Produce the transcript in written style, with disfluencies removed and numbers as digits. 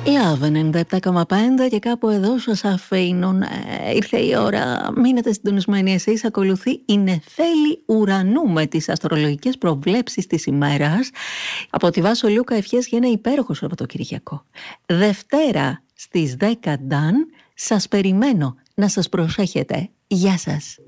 Love 97,5 και κάπου εδώ σας αφήνω. Ήρθε η ώρα, μείνετε συντονισμένοι εσείς. Ακολουθεί η Νεφέλη Ουρανού με τις αστρολογικές προβλέψεις της ημέρας. Από τη Βάσο Λούκα ευχές για ένα υπέροχο Σαββατοκυριακό. Δευτέρα στις 10 Νταν, σας περιμένω να σας προσέχετε. Γεια σας.